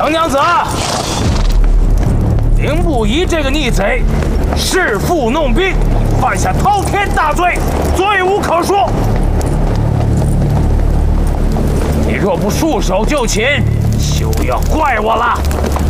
长娘子，凌不疑这个逆贼，弑父弄兵，犯下滔天大罪，罪无可恕。你若不束手就擒，休要怪我了。